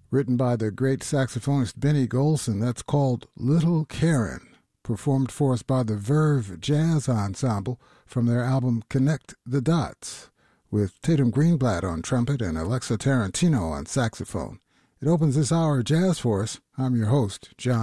written by the great saxophonist Benny Golson. That's called Little Karen, performed for us by the Verve Jazz Ensemble from their album Connect the Dots, with Tatum Greenblatt on trumpet and Alexa Tarantino on saxophone. It opens this hour of jazz for us. I'm your host, John